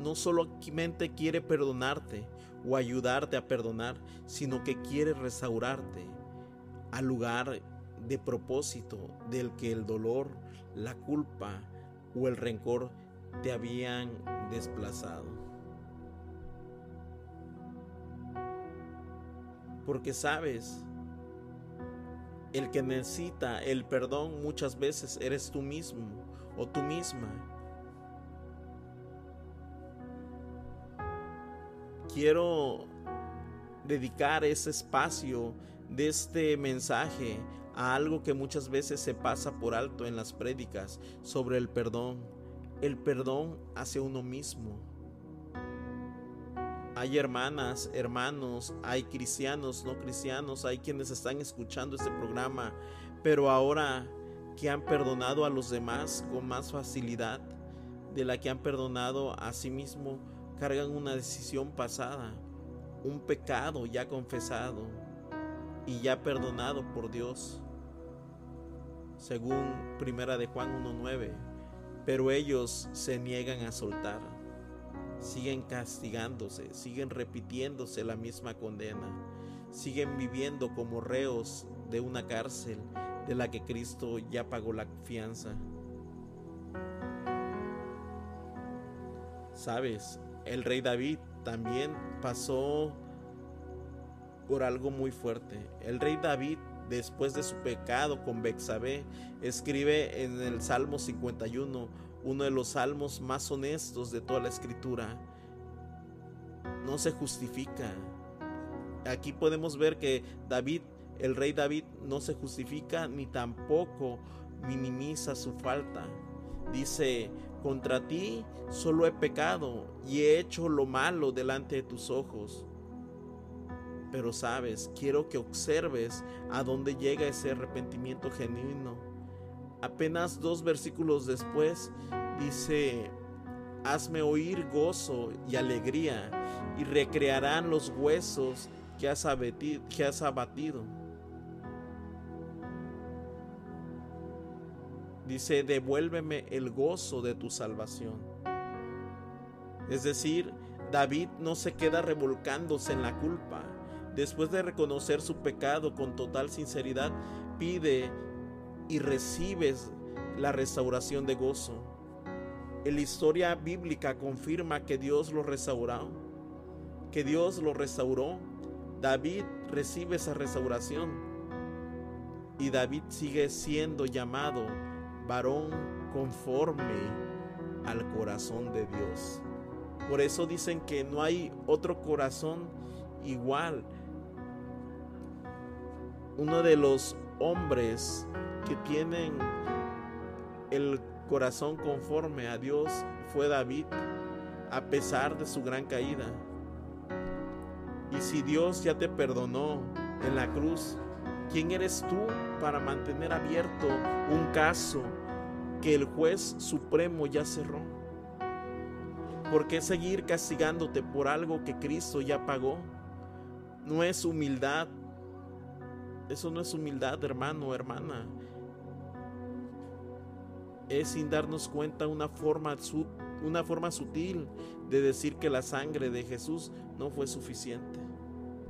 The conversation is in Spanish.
no solamente quiere perdonarte o ayudarte a perdonar, sino que quiere restaurarte al lugar de propósito del que el dolor, la culpa o el rencor te habían desplazado. Porque sabes, el que necesita el perdón muchas veces eres tú mismo o tú misma. Quiero dedicar ese espacio de este mensaje a algo que muchas veces se pasa por alto en las prédicas sobre el perdón hacia uno mismo. Hay hermanas, hermanos, hay cristianos, no cristianos, hay quienes están escuchando este programa, pero ahora que han perdonado a los demás con más facilidad de la que han perdonado a sí mismo, cargan una decisión pasada, un pecado ya confesado y ya perdonado por Dios, según 1 de Juan 1:9, pero ellos se niegan a soltar. Siguen castigándose, siguen repitiéndose la misma condena, siguen viviendo como reos de una cárcel de la que Cristo ya pagó la fianza. ¿Sabes? El rey David también pasó por algo muy fuerte. El rey David, después de su pecado con Betsabé, escribe en el Salmo 51, uno de los salmos más honestos de toda la escritura. No se justifica. Aquí podemos ver que David, el rey David, no se justifica ni tampoco minimiza su falta. Dice: contra ti solo he pecado y he hecho lo malo delante de tus ojos. Pero sabes, quiero que observes a dónde llega ese arrepentimiento genuino. Apenas 2 versículos después dice: hazme oír gozo y alegría, y recrearán los huesos que has abatido. Dice: devuélveme el gozo de tu salvación. Es decir, David no se queda revolcándose en la culpa. Después de reconocer su pecado con total sinceridad, pide y recibes la restauración de gozo. En la historia bíblica confirma que Dios lo restauró. David recibe esa restauración y David sigue siendo llamado varón conforme al corazón de Dios. Por eso dicen que no hay otro corazón igual. Uno de los hombres que tienen el corazón conforme a Dios fue David, a pesar de su gran caída. Y si Dios ya te perdonó en la cruz, ¿quién eres tú para mantener abierto un caso que el juez supremo ya cerró? ¿Por qué seguir castigándote por algo que Cristo ya pagó? No es humildad. Eso no es humildad, hermano o hermana. Es, sin darnos cuenta, una forma sutil de decir que la sangre de Jesús no fue suficiente.